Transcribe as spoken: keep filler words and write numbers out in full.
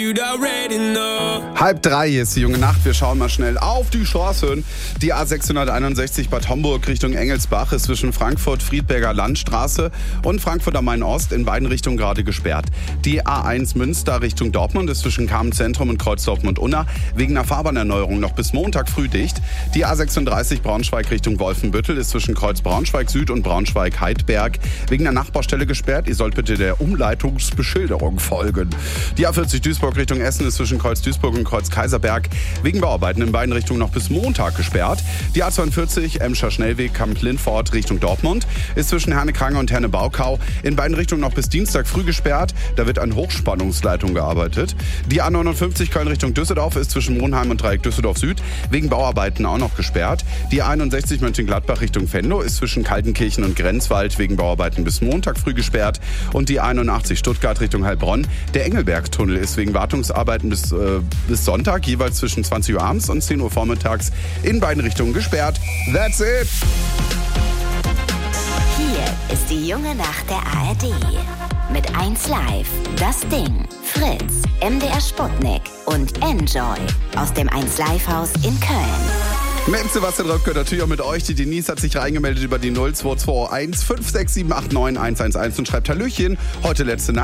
Halb drei ist die junge Nacht. Wir schauen mal schnell auf die Straßen. Die A sechshunderteinundsechzig Bad Homburg Richtung Engelsbach ist zwischen Frankfurt-Friedberger Landstraße und Frankfurt am Main-Ost in beiden Richtungen gerade gesperrt. Die A eins Münster Richtung Dortmund ist zwischen Kamen-Zentrum und Kreuz Dortmund-Unna wegen einer Fahrbahnerneuerung noch bis Montag früh dicht. Die A sechsunddreißig Braunschweig Richtung Wolfenbüttel ist zwischen Kreuz Braunschweig Süd und Braunschweig-Heidberg wegen der Nachbarstelle gesperrt. Ihr sollt bitte der Umleitungsbeschilderung folgen. Die A vierzig Duisburg Richtung Essen ist zwischen Kreuz Duisburg und Kreuz Kaiserberg wegen Bauarbeiten in beiden Richtungen noch bis Montag gesperrt. Die A zweiundvierzig Emscher Schnellweg Kamp-Lindfort Richtung Dortmund ist zwischen Herne-Krange und Herne-Baukau in beiden Richtungen noch bis Dienstag früh gesperrt. Da wird an Hochspannungsleitung gearbeitet. Die A neunundfünfzig Köln Richtung Düsseldorf ist zwischen Monheim und Dreieck Düsseldorf Süd wegen Bauarbeiten auch noch gesperrt. Die A einundsechzig Mönchengladbach Richtung Venlo ist zwischen Kaltenkirchen und Grenzwald wegen Bauarbeiten bis Montag früh gesperrt. Und die einundachtzig Stuttgart Richtung Heilbronn. Der Engelbergtunnel ist wegen Wartungsarbeiten bis, äh, bis Sonntag jeweils zwischen zwanzig Uhr abends und zehn Uhr vormittags in beiden Richtungen gesperrt. That's it! Hier ist die junge Nacht der A R D. Mit eins Live, Das Ding, Fritz, M D R Sputnik und Enjoy aus dem eins Live Haus in Köln. Mit Sebastian Röpke, natürlich auch mit euch. Die Denise hat sich reingemeldet über die null zwei zwei eins fünf sechs sieben acht neun eins eins eins und schreibt Hallöchen. Heute letzte Nacht.